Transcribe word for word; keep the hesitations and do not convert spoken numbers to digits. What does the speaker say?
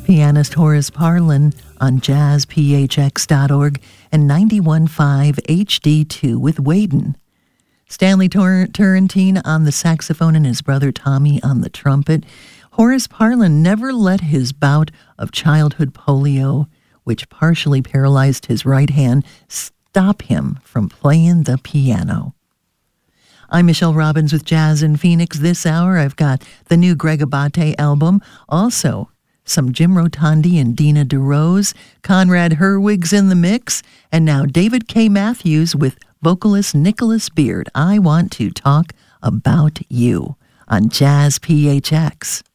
Pianist Horace Parlan on jazz p h x dot org and ninety-one point five H D two with Waden. Stanley Tor- Turrentine on the saxophone and his brother Tommy on the trumpet. Horace Parlan never let his bout of childhood polio, which partially paralyzed his right hand, stop him from playing the piano. I'm Michelle Robbins with Jazz in Phoenix. This hour I've got the new Greg Abate album, also some Jim Rotondi and Dina DeRose, Conrad Herwig's in the mix, and now David K. Matthews with vocalist Nicholas Beard. I Want to Talk About You on Jazz P H X.